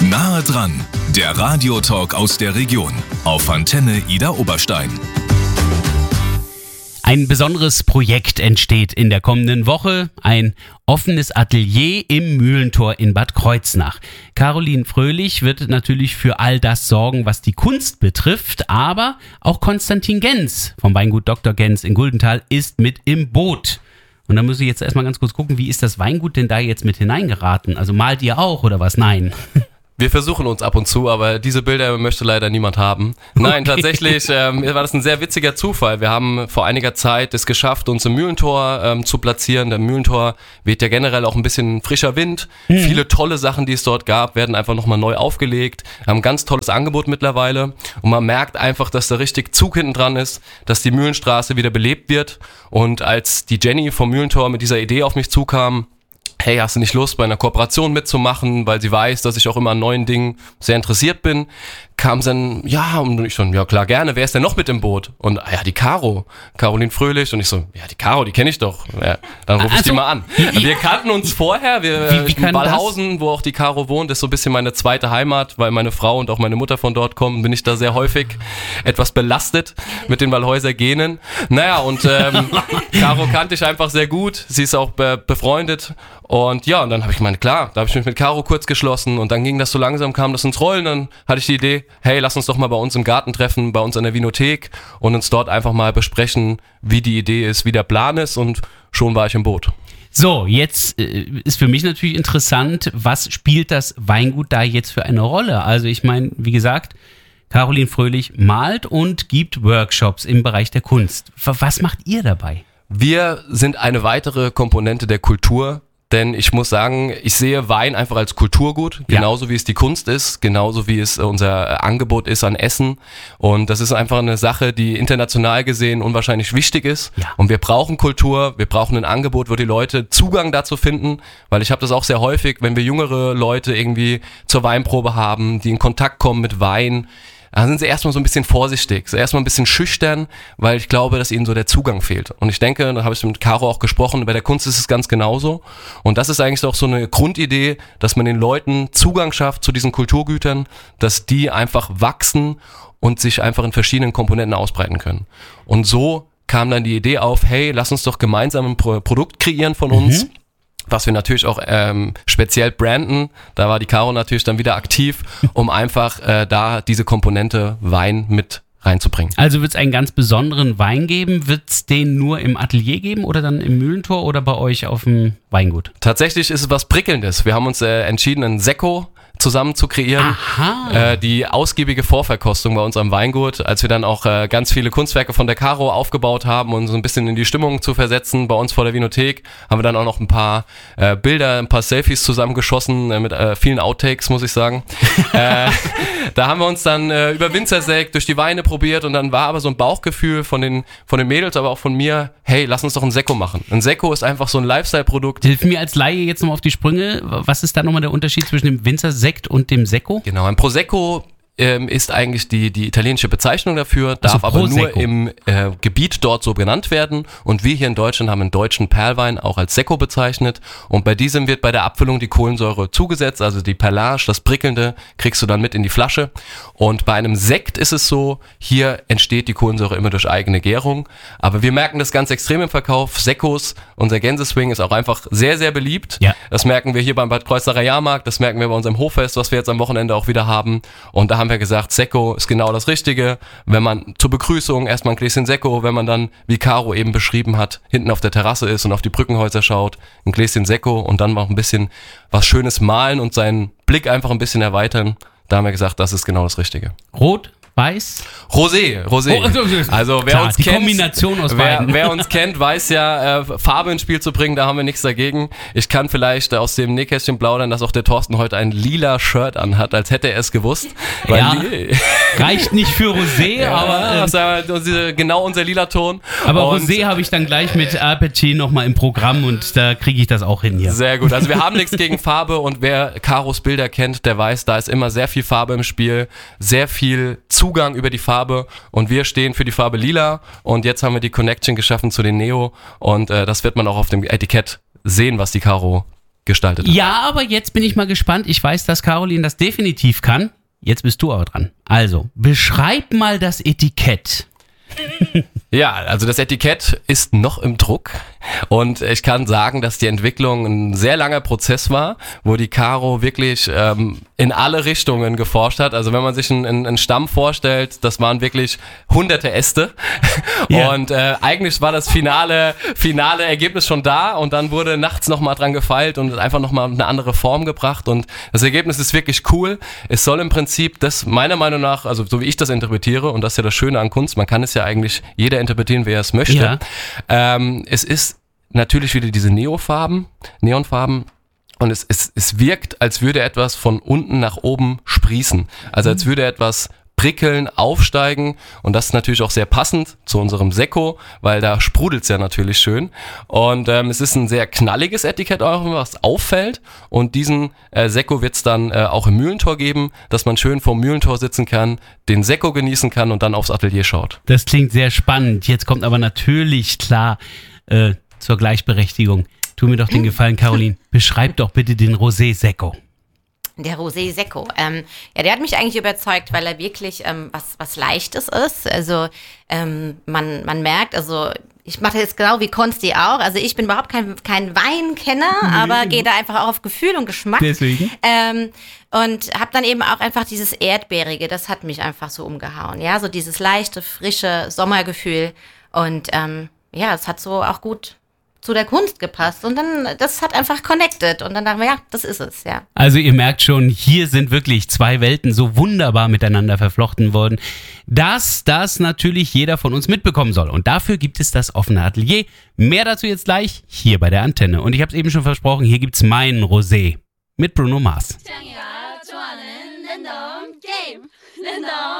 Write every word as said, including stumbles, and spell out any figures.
Nahe dran, der Radiotalk aus der Region auf Antenne Idar Oberstein. Ein besonderes Projekt entsteht in der kommenden Woche, ein offenes Atelier im Mühlentor in Bad Kreuznach. Caroline Fröhlich wird natürlich für all das sorgen, was die Kunst betrifft, aber auch Konstantin Gens vom Weingut Doktor Gens in Guldenthal ist mit im Boot. Und da muss ich jetzt erstmal ganz kurz gucken, wie ist das Weingut denn da jetzt mit hineingeraten? Also malt ihr auch oder was? Nein. Wir versuchen uns ab und zu, aber diese Bilder möchte leider niemand haben. Nein, okay. Tatsächlich ähm, war das ein sehr witziger Zufall. Wir haben vor einiger Zeit es geschafft, uns im Mühlentor ähm, zu platzieren. Der Mühlentor weht ja generell auch ein bisschen frischer Wind. Mhm. Viele tolle Sachen, die es dort gab, werden einfach nochmal neu aufgelegt. Wir haben ein ganz tolles Angebot mittlerweile. Und man merkt einfach, dass da richtig Zug hinten dran ist, dass die Mühlenstraße wieder belebt wird. Und als die Jenny vom Mühlentor mit dieser Idee auf mich zukam, hey, hast du nicht Lust, bei einer Kooperation mitzumachen, weil sie weiß, dass ich auch immer an neuen Dingen sehr interessiert bin, kam dann, ja, und ich so, ja klar, gerne, wer ist denn noch mit im Boot? Und, ah ja, die Caro, Caroline Fröhlich, und ich so, ja, die Caro, die kenne ich doch, ja, dann rufe ich also, die mal an. Wir kannten uns vorher, wir, wie, wie in Wallhausen, das? Wo auch die Caro wohnt, ist so ein bisschen meine zweite Heimat, weil meine Frau und auch meine Mutter von dort kommen, bin ich da sehr häufig etwas belastet mit den Wallhäuser Genen. Naja, und ähm, Caro kannte ich einfach sehr gut, sie ist auch be- befreundet, und ja, und dann habe ich gemeint, klar, da habe ich mich mit Caro kurz geschlossen und dann ging das so langsam, kam das ins Rollen, dann hatte ich die Idee, hey, lass uns doch mal bei uns im Garten treffen, bei uns an der Vinothek und uns dort einfach mal besprechen, wie die Idee ist, wie der Plan ist, und schon war ich im Boot. So, jetzt äh, ist für mich natürlich interessant, was spielt das Weingut da jetzt für eine Rolle? Also ich meine, wie gesagt, Caroline Fröhlich malt und gibt Workshops im Bereich der Kunst. Was macht ihr dabei? Wir sind eine weitere Komponente der Kultur. Denn ich muss sagen, ich sehe Wein einfach als Kulturgut, genauso ja. wie es die Kunst ist, genauso wie es unser Angebot ist an Essen. Und das ist einfach eine Sache, die international gesehen unwahrscheinlich wichtig ist. Ja. Und wir brauchen Kultur, wir brauchen ein Angebot, wo die Leute Zugang dazu finden, weil ich habe das auch sehr häufig, wenn wir jüngere Leute irgendwie zur Weinprobe haben, die in Kontakt kommen mit Wein, dann sind sie erstmal so ein bisschen vorsichtig, so erstmal ein bisschen schüchtern, weil ich glaube, dass ihnen so der Zugang fehlt. Und ich denke, da habe ich mit Caro auch gesprochen, bei der Kunst ist es ganz genauso. Und das ist eigentlich auch so eine Grundidee, dass man den Leuten Zugang schafft zu diesen Kulturgütern, dass die einfach wachsen und sich einfach in verschiedenen Komponenten ausbreiten können. Und so kam dann die Idee auf, hey, lass uns doch gemeinsam ein Pro- Produkt kreieren von uns. Mhm. Was wir natürlich auch ähm, speziell branden, da war die Caro natürlich dann wieder aktiv, um einfach äh, da diese Komponente Wein mit reinzubringen. Also wird es einen ganz besonderen Wein geben? Wird es den nur im Atelier geben oder dann im Mühlentor oder bei euch auf dem Weingut? Tatsächlich ist es was Prickelndes. Wir haben uns äh, entschieden, einen Sekko zusammen zu kreieren. Aha. Äh, die ausgiebige Vorverkostung bei uns am Weingut, als wir dann auch äh, ganz viele Kunstwerke von der Caro aufgebaut haben und so ein bisschen in die Stimmung zu versetzen bei uns vor der Vinothek, haben wir dann auch noch ein paar äh, Bilder, ein paar Selfies zusammengeschossen äh, mit äh, vielen Outtakes, muss ich sagen. äh, da haben wir uns dann äh, über Winzersekt durch die Weine probiert und dann war aber so ein Bauchgefühl von den, von den Mädels, aber auch von mir, hey, lass uns doch ein Sekko machen. Ein Sekko ist einfach so ein Lifestyle-Produkt. Hilf mir als Laie jetzt nochmal auf die Sprünge. Was ist da nochmal der Unterschied zwischen dem Winzersekt und dem Sekko? Genau, ein Prosecco ähm, ist eigentlich die, die italienische Bezeichnung dafür, darf also aber nur im äh, Gebiet dort so genannt werden. Und wir hier in Deutschland haben einen deutschen Perlwein auch als Sekko bezeichnet. Und bei diesem wird bei der Abfüllung die Kohlensäure zugesetzt, also die Perlage, das Prickelnde, kriegst du dann mit in die Flasche. Und bei einem Sekt ist es so, hier entsteht die Kohlensäure immer durch eigene Gärung. Aber wir merken das ganz extrem im Verkauf. Sekkos, unser Gänseswing ist auch einfach sehr, sehr beliebt. Ja. Das merken wir hier beim Bad Kreuznacher Jahrmarkt, das merken wir bei unserem Hoffest, was wir jetzt am Wochenende auch wieder haben. Und da haben wir gesagt, Sekko ist genau das Richtige. Wenn man zur Begrüßung erstmal ein Gläschen Sekko, wenn man dann, wie Caro eben beschrieben hat, hinten auf der Terrasse ist und auf die Brückenhäuser schaut, ein Gläschen Sekko und dann noch ein bisschen was Schönes malen und seinen Blick einfach ein bisschen erweitern. Da haben wir gesagt, das ist genau das Richtige. Rot? Weiß? Rosé, Rosé. Oh, also wer klar, uns die kennt, Kombination aus wer, beiden. wer uns kennt, weiß ja, äh, Farbe ins Spiel zu bringen, da haben wir nichts dagegen. Ich kann vielleicht äh, aus dem Nähkästchen plaudern, dass auch der Thorsten heute ein lila Shirt anhat, als hätte er es gewusst. Weil ja, li- reicht nicht für Rosé, ja, aber... das ist äh, genau unser lila Ton. Aber und Rosé habe ich dann gleich mit Aperitif nochmal im Programm und da kriege ich das auch hin hier. Sehr gut, also wir haben nichts gegen Farbe und wer Caros Bilder kennt, der weiß, da ist immer sehr viel Farbe im Spiel, sehr viel Zugang über die Farbe. Und wir stehen für die Farbe lila und jetzt haben wir die Connection geschaffen zu den Neo und äh, das wird man auch auf dem Etikett sehen, was die Caro gestaltet hat. Ja, aber jetzt bin ich mal gespannt. Ich weiß, dass Caroline das definitiv kann. Jetzt bist du aber dran. Also, beschreib mal das Etikett. Ja, also das Etikett ist noch im Druck und ich kann sagen, dass die Entwicklung ein sehr langer Prozess war, wo die Caro wirklich ähm, in alle Richtungen geforscht hat. Also wenn man sich einen, einen Stamm vorstellt, das waren wirklich hunderte Äste yeah. und äh, eigentlich war das finale, finale Ergebnis schon da und dann wurde nachts nochmal dran gefeilt und einfach nochmal eine andere Form gebracht und das Ergebnis ist wirklich cool. Es soll im Prinzip das meiner Meinung nach, also so wie ich das interpretiere und das ist ja das Schöne an Kunst, man kann es ja eigentlich jeder interpretieren, wer es möchte. Ja. Ähm, es ist natürlich wieder diese Neofarben, Neonfarben und es, es, es wirkt, als würde etwas von unten nach oben sprießen. Also als würde etwas prickeln, aufsteigen und das ist natürlich auch sehr passend zu unserem Sekko, weil da sprudelt es ja natürlich schön und ähm, es ist ein sehr knalliges Etikett auch, was auffällt und diesen äh, Sekko wird es dann äh, auch im Mühlentor geben, dass man schön vorm Mühlentor sitzen kann, den Sekko genießen kann und dann aufs Atelier schaut. Das klingt sehr spannend, jetzt kommt aber natürlich klar äh, zur Gleichberechtigung. Tu mir doch den Gefallen, Caroline, beschreib doch bitte den Rosé-Sekko. Der Rosé Sekko. Ähm, ja, der hat mich eigentlich überzeugt, weil er wirklich ähm, was, was Leichtes ist. Also ähm, man, man merkt, also ich mache das genau wie Konsti auch. Also ich bin überhaupt kein, kein Weinkenner, mhm. aber gehe da einfach auch auf Gefühl und Geschmack. Deswegen. Ähm, und habe dann eben auch einfach dieses Erdbeerige, das hat mich einfach so umgehauen. Ja, so dieses leichte, frische Sommergefühl. Und ähm, ja, es hat so auch gut zu der Kunst gepasst und dann, das hat einfach connected und dann dachten wir, ja, das ist es, ja. Also ihr merkt schon, hier sind wirklich zwei Welten so wunderbar miteinander verflochten worden, dass das natürlich jeder von uns mitbekommen soll und dafür gibt es das offene Atelier. Mehr dazu jetzt gleich hier bei der Antenne und ich habe es eben schon versprochen, hier gibt's meinen Rosé mit Bruno Mars.